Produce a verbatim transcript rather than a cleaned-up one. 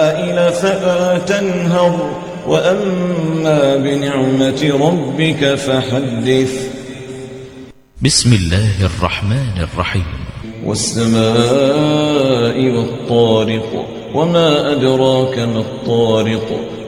السائل فلا تنهر وأما بنعمة ربك فحدث. بسم الله الرحمن الرحيم. والسماء والطارق وما أدراك ما الطارق